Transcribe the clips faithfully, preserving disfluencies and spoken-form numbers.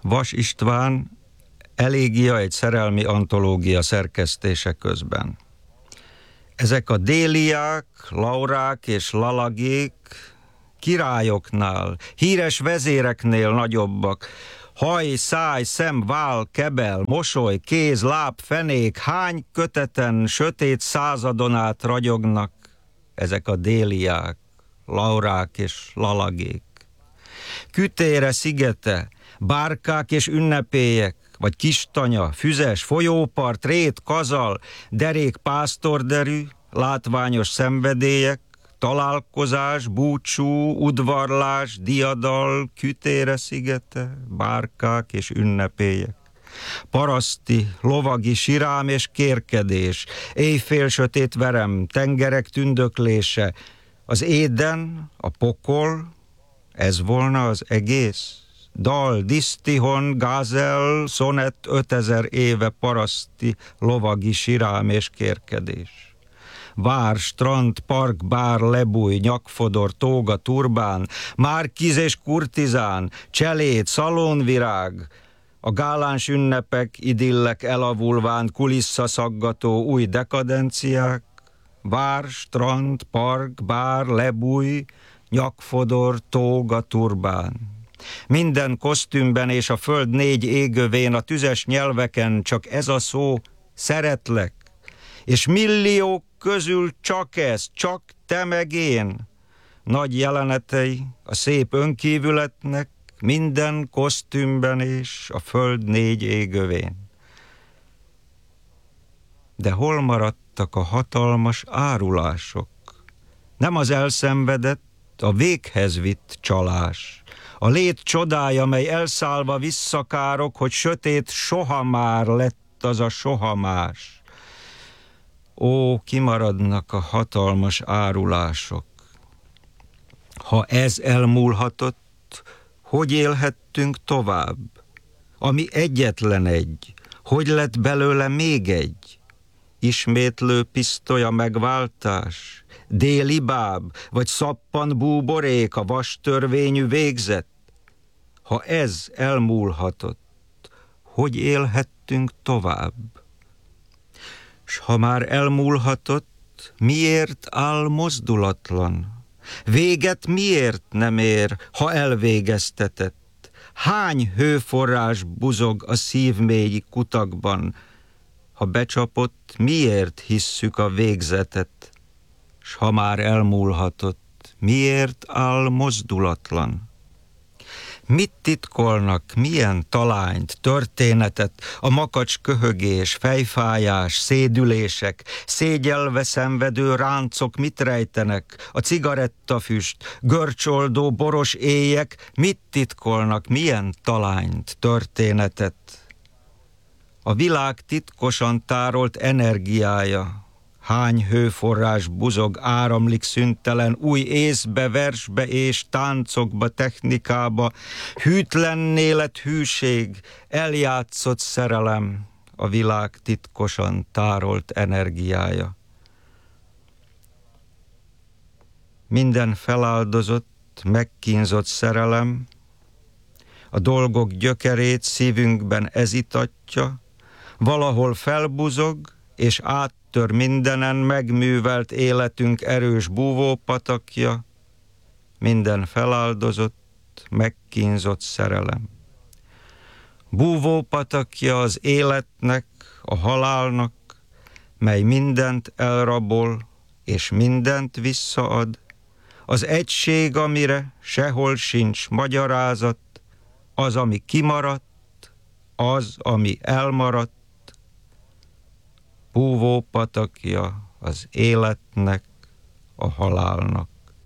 Vas István, Elégia egy szerelmi antológia szerkesztése közben. Ezek a déliák, laurák és lalagék királyoknál, híres vezéreknél nagyobbak. Haj, száj, szem, vál, kebel, mosoly, kéz, láb, fenék, hány köteten, sötét századon át ragyognak ezek a déliák, laurák és lalagék. Kütére, szigete, bárkák és ünnepélyek, vagy Kistanya, Füzes, folyópart, rét, kazal, derék, pásztorderű, látványos szenvedélyek, találkozás, búcsú, udvarlás, diadal, Kütére, szigete, bárkák és ünnepélyek. Paraszti, lovagi sirám és kérkedés, éjfél sötét verem, tengerek tündöklése, az éden, a pokol, ez volna az egész? Dal, disztihon, gázel, szonett, ötezer éve paraszti, lovagi sirám és kérkedés. Vár, strand, park, bár, lebúj, nyakfodor, tóga, turbán, márkiz és kurtizán, cselét, szalonvirág, a gáláns ünnepek, idillek elavulván, kulisszaszaggató új dekadenciák, vár, strand, park, bár, lebúj, nyakfodor, tóga, turbán. Minden kosztümben és a föld négy égövén, a tüzes nyelveken csak ez a szó, szeretlek, és milliók közül csak ez, csak te meg én. Nagy jelenetei a szép önkívületnek, minden kosztümben és a föld négy égövén. De hol maradtak a hatalmas árulások? Nem az elszenvedett, a véghez vitt csalás. A lét csodája, mely elszállva visszakárok, hogy sötét soha már lett az a soha más. Ó, kimaradnak a hatalmas árulások. Ha ez elmúlhatott, hogy élhettünk tovább? Ami egyetlen egy, hogy lett belőle még egy? Ismétlő pisztoly a megváltás, déli báb, vagy szappan búborék, a vastörvényű végzet? Ha ez elmúlhatott, hogy élhettünk tovább? S ha már elmúlhatott, miért áll mozdulatlan? Véget miért nem ér, ha elvégeztetett? Hány hőforrás buzog a szívmélyi kutakban? Ha becsapott, miért hisszük a végzetet? S ha már elmúlhatott, miért áll mozdulatlan? Mit titkolnak, milyen talányt, történetet, a makacs köhögés, fejfájás, szédülések, szégyelve szenvedő ráncok mit rejtenek, a cigarettafüst, görcsoldó boros éjek, mit titkolnak, milyen talányt, történetet? A világ titkosan tárolt energiája, hány hőforrás buzog, áramlik szüntelen, új észbe, versbe és táncokba, technikába, hűtlenné lett hűség, eljátszott szerelem, a világ titkosan tárolt energiája. Minden feláldozott, megkínzott szerelem, a dolgok gyökerét szívünkben ez itatja, valahol felbuzog, és áttör mindenen megművelt életünk erős búvópatakja, minden feláldozott, megkínzott szerelem. Búvópatakja az életnek, a halálnak, mely mindent elrabol, és mindent visszaad, az egység, amire sehol sincs magyarázat, az, ami kimaradt, az, ami elmaradt, búvópatakja az életnek, a halálnak.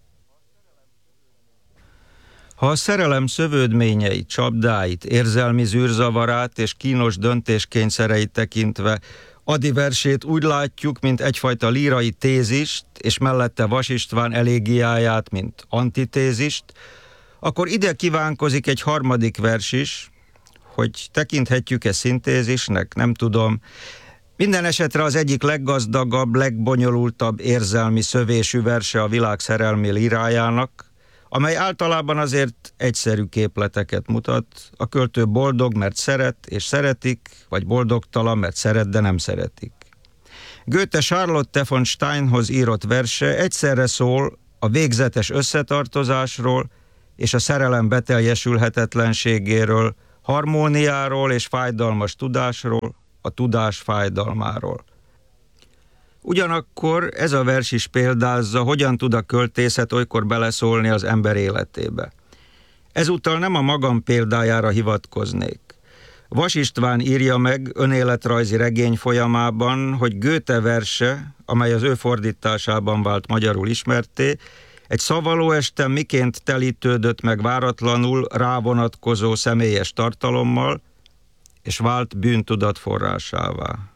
Ha a szerelem szövődményeit, csapdáit, érzelmi zűrzavarát és kínos döntéskényszereit tekintve Ady versét úgy látjuk, mint egyfajta lírai tézist, és mellette Vas István elégiáját, mint antitézist, akkor ide kívánkozik egy harmadik vers is, hogy tekinthetjük-e szintézisnek, nem tudom. Minden esetre az egyik leggazdagabb, legbonyolultabb érzelmi szövésű verse a világ szerelmi lírájának, amely általában azért egyszerű képleteket mutat. A költő boldog, mert szeret és szeretik, vagy boldogtalan, mert szeret, de nem szeretik. Goethe Charlotte von Steinhoz írott verse egyszerre szól a végzetes összetartozásról és a szerelem beteljesülhetetlenségéről, harmóniáról és fájdalmas tudásról, a tudás fájdalmáról. Ugyanakkor ez a vers is példázza, hogyan tud a költészet olykor beleszólni az ember életébe. Ezúttal nem a magam példájára hivatkoznék. Vas István írja meg önéletrajzi regény folyamában, hogy Goethe verse, amely az ő fordításában vált magyarul ismertté, egy szavaló este miként telítődött meg váratlanul rávonatkozó személyes tartalommal, és vált bűntudat forrásává.